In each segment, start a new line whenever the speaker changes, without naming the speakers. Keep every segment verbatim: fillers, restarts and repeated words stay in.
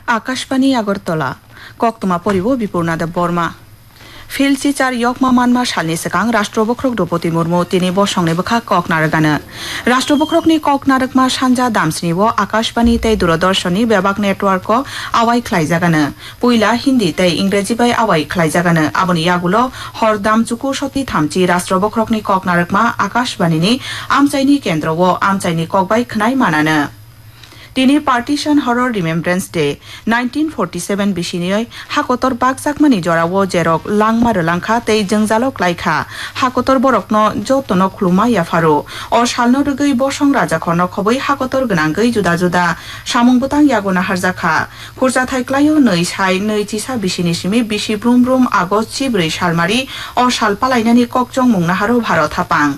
আকাশবাণী আগরতলা কক্তমা পরিব বিপূর্ণাদা বর্মা ফিলচিচার ইয়কমা মানমা সালনি সেকাং রাষ্ট্রবক্রক দ্রৌপদী মুর্মু তিনি বসংনি বখা cock নারগানো রাষ্ট্রবক্রকনি cock নারকমা সানজা দামসনিবো Akashvani তৈ দূরদর্শনী বেবাক নেটওয়ার্ক আওয়াই খ্লাইজাগানো পুইলা হিন্দি তৈ ইংরেজি বাই আওয়াই খ্লাইজাগানো আবনি ইয়াগুলো হর দামচুকু সতি থামচি রাষ্ট্রবক্রকনি কক নারকমা আকাশবাণীনি আমচাইনি কেন্দ্র ও আমচাইনি ককবাই খনাই মানানো তিনি partition horror রিমেম্ব্রেন্স day nineteen forty seven বিশিনিय हाकोतर बागजाकमानि जरावो जेरक लांमा रलांखा तै जोंजालक लाइखा हाकोतर बरकनो जतनो खुलुमा याफारो अ सालनो रगै बसं राजा खनो खबै हाकोतर गनांगै जुदा जुदा सामुंबुतां यागोना हारजाखा खुरजा थाइक्लायो नै साइ नै चिसा बिसिनिसिमि बिसि ब्रुम ब्रुम आगस्ट सिब्रै सालमारि अ सालपालायनानि ककजं मुंनाहारो भारत हापां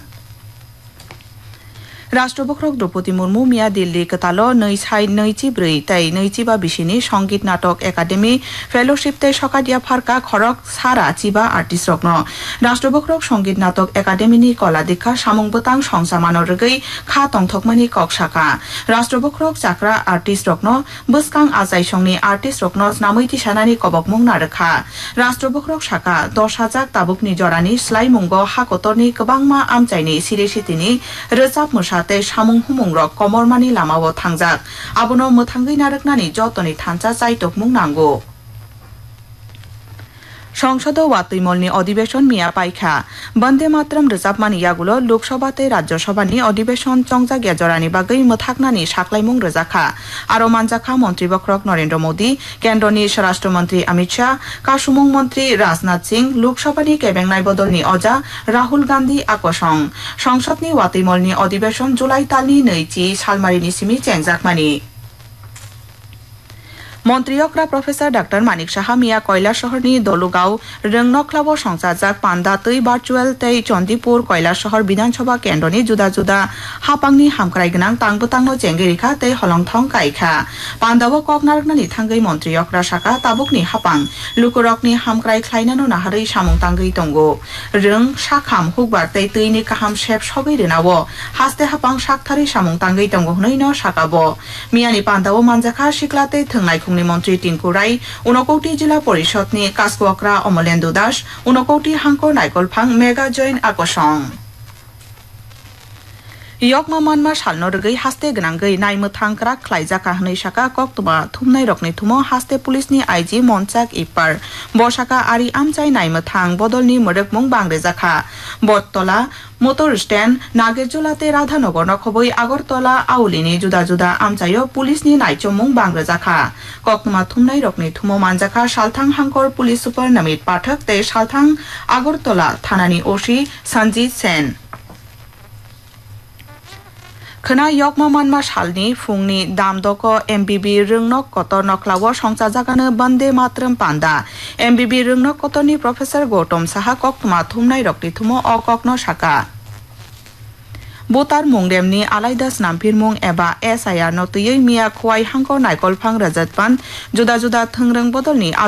राष्ट्रबक्रक द्रौपदী मुर्मु मिया दिल्ली कतालो नै साइ नै चिब्रै तै नै चिबा बिसिनि संगीत नाटक एकाडेमी फेलोशिप तै सकादिया फारका खरक सारा चिबा आर्टिस्ट रकनो राष्ट्रबक्रक संगीत नाटक एकाडेमीनि कला दीक्षा सामुंबुतां संसामानो रगै खा तंथकमानि कक साका राष्ट्रबक्रक जाक्रा आर्टिस्ट रकनो बसकां आजाय संनि आर्टिस्ट रकनो नामै तिसानानि कबकमुं नारखा राष्ट्रबक्रक साका दस हाजार ताबुकनि जरानि स्लाइ मुंगो हाकतरनि गोबांमा आमचाइनि सिरिसितिनि रोजाब मोसा तै सामुं हुमुंरक कमरमानि लामाव थांजाक आबनो मोथांगै नारकनानि जतनि थानचा चाइतकमुं नांगौ সংসদ ওয়াতৈমলনি অধিবেশন মিয়া পাইখা বন্দে মাতরম রোজাবমানি ইয়াগুলো লোকসভাতে রাজ্যসভানি অধিবেশন চংজা গেজরানি বাগৈ মোথাকনানি সাকলাইমুং রোজাখা আরো মানজাখা মন্ত্রী বক্রক নরেন্দ্র মোদী কেন্দ্রনি স্বরাষ্ট্রমন্ত্রী অমিত শাহ কাসুমুং মন্ত্রী রাজনাথ সিং লোকসভানি কেবেংনাই বদলনি অজা রাহুল গান্ধী আকসং সংসদনি ওয়াতৈমলনি অধিবেশন জুলাই তালনি নৈচি সালমারিনি সিমি চেংজাকমানি মন্ত্রীয়করা প্রফেসর ডাক্তার মানিক সাহা মিয়া কয়লা শহরনি দলুগাঁও রংনকলাব সংসাজাক পান্দা তৈ ভার্চুয়াল তৈ চন্দিপুর কয়লা শহর বিধানসভা কেন্দ্রনি जुदा जुदा हापांनि हामक्राय गोनां तांबोतांनो जेंगेरिखा तै हलंथं काइखा पान्दाबो ककनारकनानि थांगै मन्त्रीयकरा साका ताबुकनि हापां लुकुरकनि हामक्राय ख्लायनानो नाहारै सामुं तांगै दंगो रों साखाम हुकबार तै तैनि काहाम सेब सगै रेनावो हास्ते हापां साकथारै सामुं तांगै दंगो हनैनो साकाबो मियानि पान्दाबो मानजाखा सिक्ला तै थंनाय खुंनि मन्त्री टिंकु राय उनकौटी जिला परिषदनि कासकुवक्रा अमलेन्दु दास उनकौटी हांखर नायकलफां मेगा जैन आकसं यकमा मानमा सालनो रगै हास्ते गनांगै नायमोथां क्राक ख्लायजाका हनै साका कक्तबा थुमनाय रकनि थुमो हास्ते पुलिसनि आईजी मनचाक इपार बसाका आरि आमचाय नायमोथां बदलनि मरकमुं बांग्रेजाखा बटतला मोटर स्टैंड नागेरजोलाते राधानगर नखबै आगरतला आउलिनि जुदा जुदा आमचायो पुलिसनि नायचमुं बांग्रेजाखा कक्तमा थुमनाय रकनि थुमो मानजाखा सालथां हांखर पुलिस सुपार नमित पाठक ते सालथां आगरतला थानानि ओसि सन्जित सेन खना यकमा मानमा सालनि फुंनि दामदक एमबिबि रोंनक कतर नखलाव संसाजागानो बन्दे मातरम पान्दा एमबिबि रोंनक कतरनि प्रफेसर गौतम साहा कक्तमा थुमनाय रकनि थुमो अककनो साका बोतार मुंगरेमनि आलायदास नामफिरमुं एबा एसआईआर नतुयै मिया खवाई हांखर नायकलफां रजतपान जुदा जुदा थोंरों बदलनि